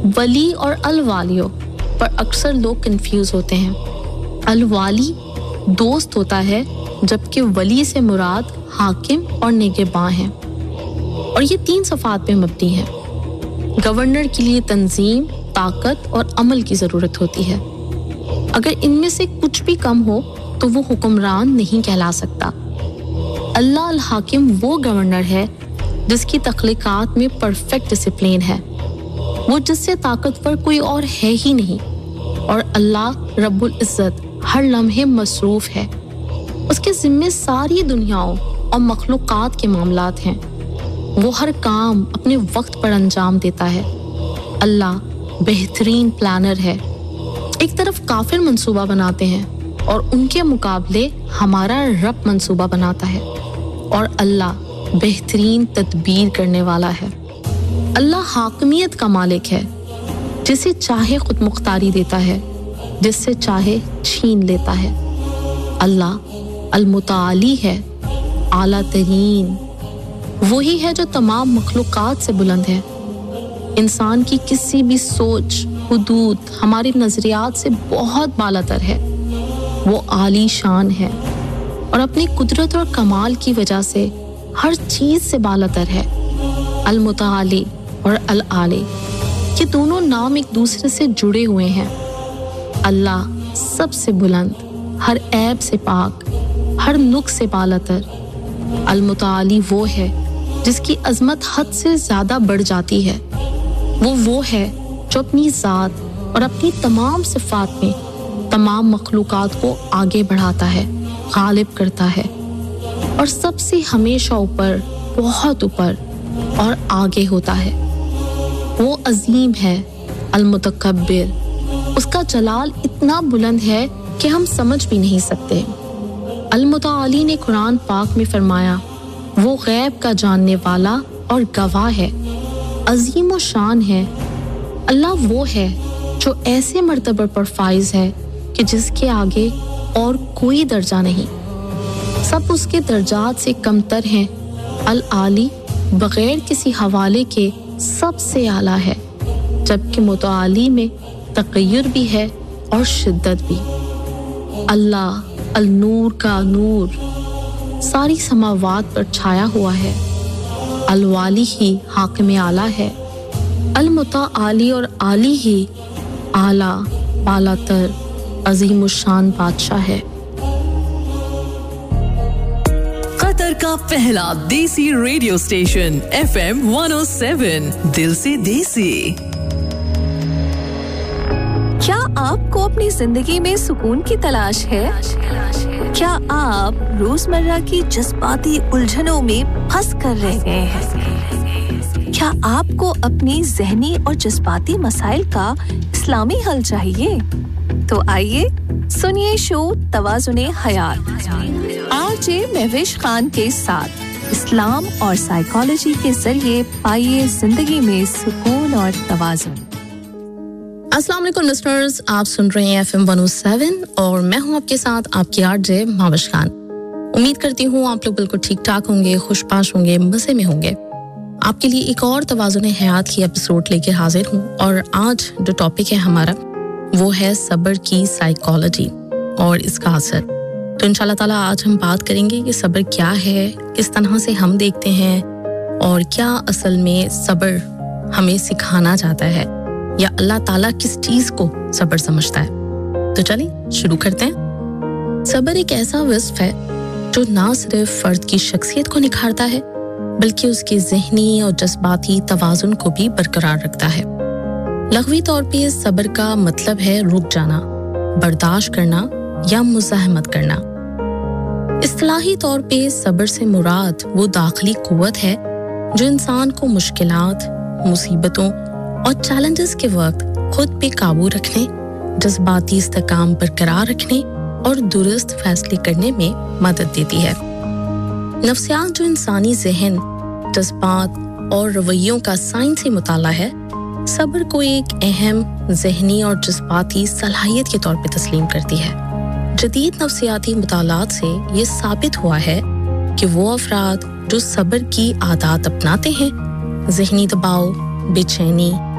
ولی اور الوالیوں پر اکثر لوگ کنفیوز ہوتے ہیں. الوالی دوست ہوتا ہے جبکہ ولی سے مراد حاکم اور نگہباں ہیں اور یہ 3 صفات پہ مبنی ہے. گورنر کے لیے تنظیم، طاقت اور عمل کی ضرورت ہوتی ہے. اگر ان میں سے کچھ بھی کم ہو تو وہ حکمران نہیں کہلا سکتا. اللہ الحاکم وہ گورنر ہے جس کی تخلیقات میں پرفیکٹ ڈسپلین ہے. وہ جس سے طاقتور کوئی اور ہے ہی نہیں. اور اللہ رب العزت ہر لمحے مصروف ہے. اس کے ذمے ساری دنیاؤں اور مخلوقات کے معاملات ہیں. وہ ہر کام اپنے وقت پر انجام دیتا ہے. اللہ بہترین پلانر ہے. ایک طرف کافر منصوبہ بناتے ہیں اور ان کے مقابلے ہمارا رب منصوبہ بناتا ہے. اور اللہ بہترین تدبیر کرنے والا ہے. اللہ حاکمیت کا مالک ہے. جسے چاہے خود مختاری دیتا ہے، جس سے چاہے چھین لیتا ہے. اللہ المتعالی ہے، اعلیٰ ترین. وہی ہے جو تمام مخلوقات سے بلند ہے. انسان کی کسی بھی سوچ، حدود ہماری نظریات سے بہت بالاتر ہے. وہ عالی شان ہے اور اپنی قدرت اور کمال کی وجہ سے ہر چیز سے بالاتر ہے. المتعالی اور العالی، یہ دونوں نام ایک دوسرے سے جڑے ہوئے ہیں. اللہ سب سے بلند، ہر عیب سے پاک، ہر نقص سے بالاتر. المتعالی وہ ہے جس کی عظمت حد سے زیادہ بڑھ جاتی ہے. وہ ہے جو اپنی ذات اور اپنی تمام صفات میں تمام مخلوقات کو آگے بڑھاتا ہے، غالب کرتا ہے اور سب سے ہمیشہ اوپر، بہت اوپر اور آگے ہوتا ہے. وہ عظیم ہے، المتکبر. اس کا جلال اتنا بلند ہے کہ ہم سمجھ بھی نہیں سکتے. المتعالی نے قرآن پاک میں فرمایا، وہ غیب کا جاننے والا اور گواہ ہے، عظیم و شان ہے. اللہ وہ ہے جو ایسے مرتبہ پر فائز ہے کہ جس کے آگے اور کوئی درجہ نہیں. سب اس کے درجات سے کمتر ہیں. العالی بغیر کسی حوالے کے سب سے اعلیٰ ہے، جبکہ متعالی میں تغیر بھی ہے اور شدت بھی. اللہ النور کا نور ساری سماوات پر چھایا ہوا ہے. الوالی ہی حاکم اعلیٰ ہے. المتعالی اور عالی ہی اعلیٰ، بالاتر، عظیم الشان بادشاہ ہے. قطر کا پہلا دیسی ریڈیو اسٹیشن FM 107 دل سے دیسی. کیا آپ کو اپنی زندگی میں سکون کی تلاش ہے؟ کیا آپ روزمرہ کی جذباتی الجھنوں میں پھنس کر رہ گئے ہیں؟ کیا آپ کو اپنی ذہنی اور جذباتی مسائل کا اسلامی حل چاہیے؟ تو آئیے سنیے شو توازن حیات RJ مہوش خان کے ساتھ. اسلام اور سائیکالوجی کے ذریعے پائیے زندگی میں سکون اور توازن. السلام علیکم لسنرز، آپ سن رہے ہیں FM 107 اور میں ہوں آپ کے ساتھ آپ کی RJ مہوش خان. امید کرتی ہوں آپ لوگ بالکل ٹھیک ٹھاک ہوں گے، خوش پاش ہوں گے، مزے میں ہوں گے. آپ کے لیے ایک اور توازن حیات کی ایپیسوڈ لے کے حاضر ہوں اور آج جو ٹاپک ہے ہمارا وہ ہے صبر کی سائیکالوجی اور اس کا اثر. تو انشاءاللہ تعالیٰ آج ہم بات کریں گے کہ صبر کیا ہے، کس طرح سے ہم دیکھتے ہیں اور کیا اصل میں صبر ہمیں سکھانا چاہتا ہے یا اللہ تعالیٰ کس چیز کو صبر سمجھتا ہے. تو چلیں شروع کرتے ہیں. صبر ایک ایسا وصف ہے جو نہ صرف فرد کی شخصیت کو نکھارتا ہے بلکہ اس کے ذہنی اور جذباتی توازن کو بھی برقرار رکھتا ہے. لغوی طور پہ صبر کا مطلب ہے رک جانا، برداشت کرنا یا مزاحمت کرنا. اصطلاحی طور پہ صبر سے مراد وہ داخلی قوت ہے جو انسان کو مشکلات، مصیبتوں اور چیلنجز کے وقت خود پہ قابو رکھنے، جذباتی استحکام برقرار رکھنے اور درست فیصلے کرنے میں مدد دیتی ہے. نفسیات جو انسانی ذہن، جذبات اور رویوں کا سائنسی مطالعہ ہے، صبر کو ایک اہم ذہنی اور جذباتی صلاحیت کے طور پہ تسلیم کرتی ہے. جدید نفسیاتی مطالعات سے یہ ثابت ہوا ہے کہ وہ افراد جو صبر کی عادات اپناتے ہیں ذہنی دباؤ، بے چینی